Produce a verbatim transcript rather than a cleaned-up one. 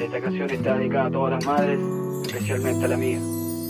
Esta canción está dedicada a todas las madres, especialmente a la mía.